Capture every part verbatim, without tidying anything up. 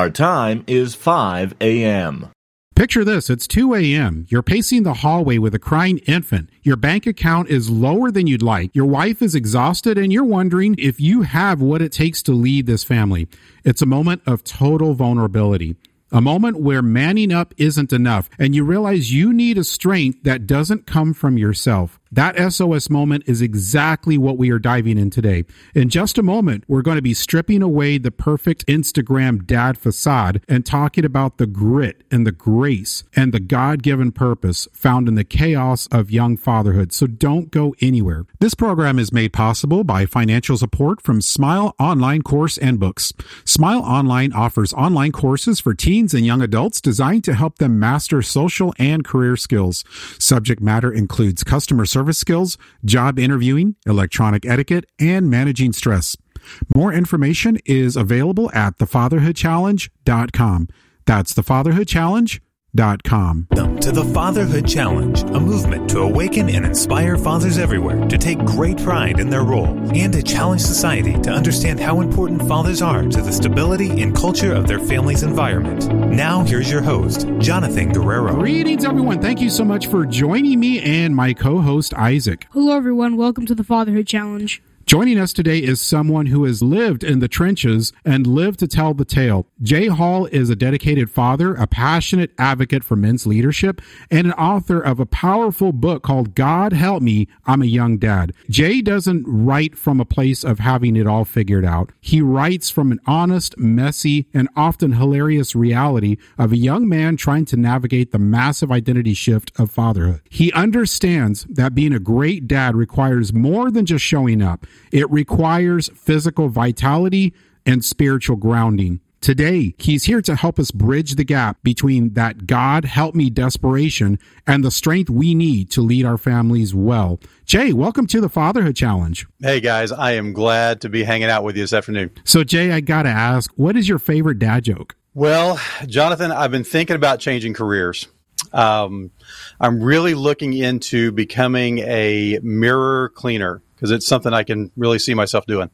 Our time is five a.m. Picture this, it's two a.m. You're pacing the hallway with a crying infant. Your bank account is lower than you'd like. Your wife is exhausted and you're wondering if you have what it takes to lead this family. It's a moment of total vulnerability. A moment where manning up isn't enough and you realize you need a strength that doesn't come from yourself. That S O S moment is exactly what we are diving in today. In just a moment, we're going to be stripping away the perfect Instagram dad facade and talking about the grit and the grace and the God-given purpose found in the chaos of young fatherhood. So don't go anywhere. This program is made possible by financial support from Smile Online Course and Books. Smile Online offers online courses for teens and young adults designed to help them master social and career skills. Subject matter includes customer service skills, job interviewing, electronic etiquette, and managing stress. More information is available at the fatherhood challenge dot com. That's the fatherhood challenge dot com. Welcome to the Fatherhood Challenge, a movement to awaken and inspire fathers everywhere to take great pride in their role and to challenge society to understand how important fathers are to the stability and culture of their family's environment. Now, here's your host, Jonathan Guerrero. Greetings, everyone. Thank you so much for joining me and my co-host, Isaac. Hello, everyone. Welcome to the Fatherhood Challenge. Joining us today is someone who has lived in the trenches and lived to tell the tale. Jay Hall is a dedicated father, a passionate advocate for men's leadership, and an author of a powerful book called God Help Me, I'm a Young Dad. Jay doesn't write from a place of having it all figured out. He writes from an honest, messy, and often hilarious reality of a young man trying to navigate the massive identity shift of fatherhood. He understands that being a great dad requires more than just showing up. It requires physical vitality and spiritual grounding. Today, he's here to help us bridge the gap between that God help me desperation and the strength we need to lead our families well. Jay, welcome to the Fatherhood Challenge. Hey guys, I am glad to be hanging out with you this afternoon. So Jay, I got to ask, what is your favorite dad joke? Well, Jonathan, I've been thinking about changing careers. Um, I'm really looking into becoming a mirror cleaner, because it's something I can really see myself doing.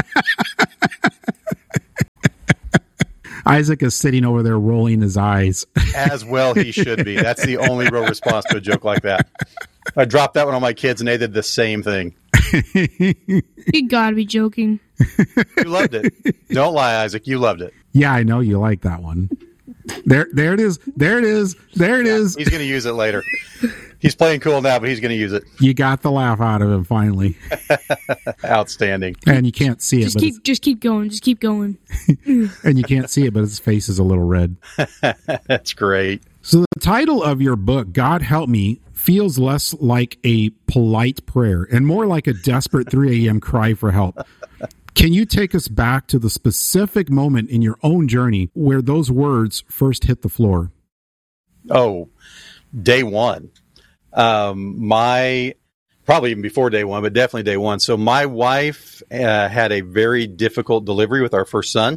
Isaac is sitting over there rolling his eyes. As well he should be. That's the only real response to a joke like that. I dropped that one on my kids and they did the same thing. You gotta be joking. You loved it. Don't lie, Isaac. You loved it. Yeah, I know you like that one. There, there it is. There it is. There it yeah, is. He's going to use it later. He's playing cool now, but he's going to use it. You got the laugh out of him finally. Outstanding. And you can't see it. Just but keep, just keep going. Just keep going. And you can't see it, but his face is a little red. That's great. So the title of your book, God Help Me, feels less like a polite prayer and more like a desperate three a.m. cry for help. Can you take us back to the specific moment in your own journey where those words first hit the floor? Oh, day one. Um, my, probably even before day one, but definitely day one. So my wife uh, had a very difficult delivery with our first son.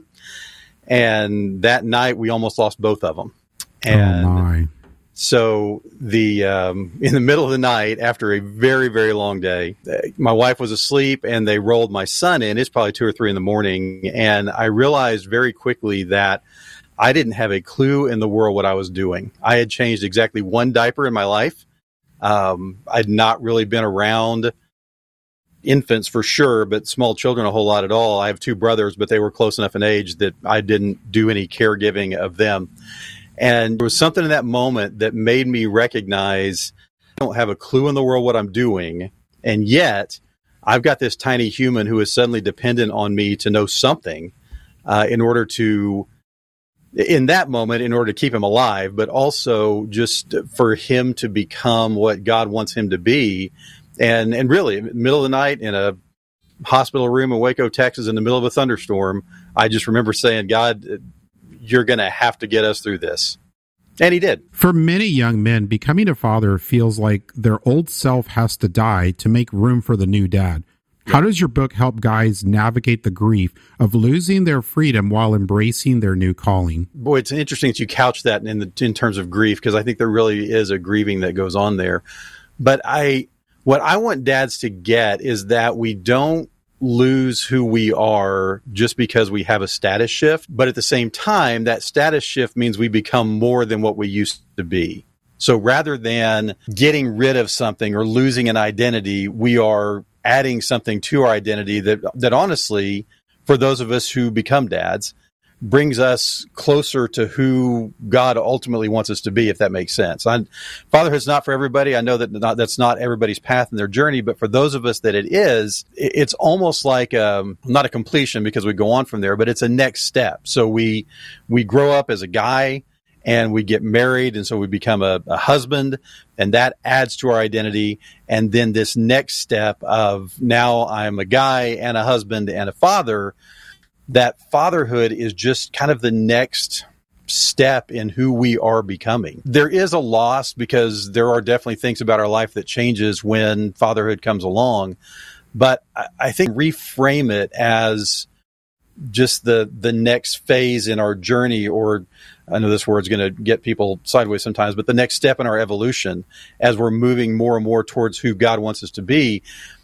And that night we almost lost both of them. And oh my. So the um, in the middle of the night, after a very, very long day, my wife was asleep and they rolled my son in. It's probably two or three in the morning. And I realized very quickly that I didn't have a clue in the world what I was doing. I had changed exactly one diaper in my life. Um, I'd not really been around infants for sure, but small children a whole lot at all. I have two brothers, but they were close enough in age that I didn't do any caregiving of them. And there was something in that moment that made me recognize I don't have a clue in the world what I'm doing. And yet I've got this tiny human who is suddenly dependent on me to know something uh, in order to, in that moment, in order to keep him alive, but also just for him to become what God wants him to be. And, and really, in the middle of the night in a hospital room in Waco, Texas, in the middle of a thunderstorm, I just remember saying, God, you're going to have to get us through this. And he did. For many young men, becoming a father feels like their old self has to die to make room for the new dad. Yeah. How does your book help guys navigate the grief of losing their freedom while embracing their new calling? Boy, it's interesting that you couch that in the, in terms of grief, because I think there really is a grieving that goes on there. But I, what I want dads to get is that we don't lose who we are just because we have a status shift. But at the same time, that status shift means we become more than what we used to be. So rather than getting rid of something or losing an identity, we are adding something to our identity that, that honestly, for those of us who become dads, brings us closer to who God ultimately wants us to be, if that makes sense. I, fatherhood's not for everybody. I know that not, that's not everybody's path in their journey, but for those of us that it is, it's almost like um, not a completion because we go on from there, but it's a next step. So we we grow up as a guy and we get married, and so we become a, a husband, and that adds to our identity. And then this next step of now I'm a guy and a husband and a father, that fatherhood is just kind of the next step in who we are becoming. There is a loss because there are definitely things about our life that changes when fatherhood comes along. But I think reframe it as just the the next phase in our journey, or I know this word's going to get people sideways sometimes, but the next step in our evolution as we're moving more and more towards who God wants us to be.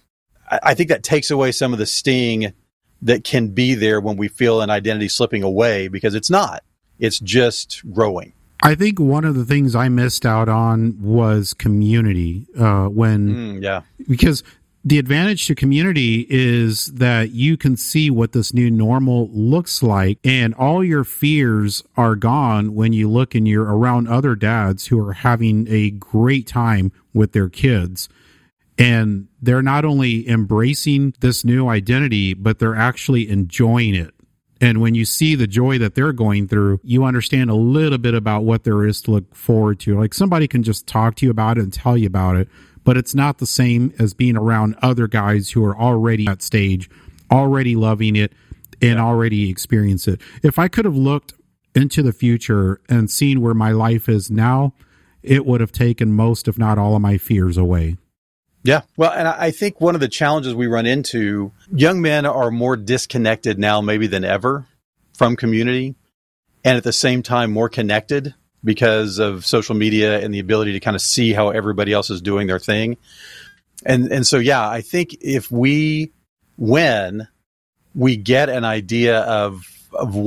I think that takes away some of the sting that can be there when we feel an identity slipping away, because it's not. It's just growing. I think one of the things I missed out on was community. Uh, when mm, yeah, because the advantage to community is that you can see what this new normal looks like, and all your fears are gone when you look and you're around other dads who are having a great time with their kids. And they're not only embracing this new identity, but they're actually enjoying it. And when you see the joy that they're going through, you understand a little bit about what there is to look forward to. Like, somebody can just talk to you about it and tell you about it, but it's not the same as being around other guys who are already at stage, already loving it, and already experience it. If I could have looked into the future and seen where my life is now, it would have taken most, if not all, of my fears away. Yeah. Well, and I think one of the challenges we run into, young men are more disconnected now maybe than ever from community, and at the same time more connected because of social media and the ability to kind of see how everybody else is doing their thing. And and so, yeah, I think if we, when we get an idea of of